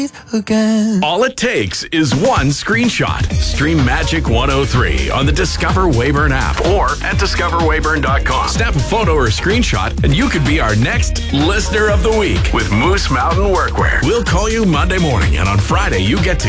again. All it takes is one screenshot. Stream Magic 103 on the Discover Weyburn app or at discoverweyburn.com. Snap a photo or screenshot and you could be our next Listener of the Week with Moose Mountain Workwear. We'll call you Monday morning, and on Friday you get to